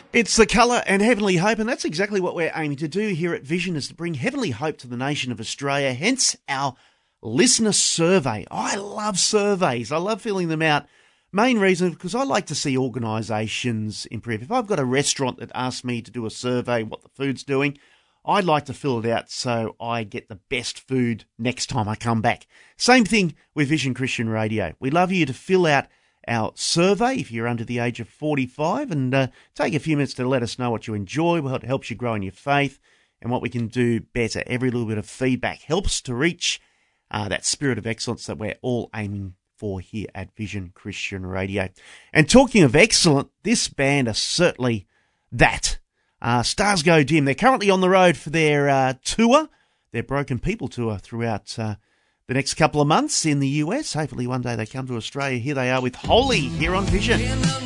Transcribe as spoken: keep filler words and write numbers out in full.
It's the colour and heavenly hope, and that's exactly what we're aiming to do here at Vision, is to bring heavenly hope to the nation of Australia, hence our listener survey. I love surveys. I love filling them out. Main reason, because I like to see organisations improve. If I've got a restaurant that asks me to do a survey, what the food's doing, I'd like to fill it out so I get the best food next time I come back. Same thing with Vision Christian Radio. We love you to fill out our survey if you're under the age of forty-five, and uh, take a few minutes to let us know what you enjoy, what helps you grow in your faith, and what we can do better. Every little bit of feedback helps to reach uh, that spirit of excellence that we're all aiming for here at Vision Christian Radio. And talking of excellent, this band are certainly that. Uh, Stars Go Dim. They're currently on the road for their uh, tour, their Broken People tour throughout uh, the next couple of months in the U S. Hopefully one day they come to Australia. Here they are with Holy here on Vision.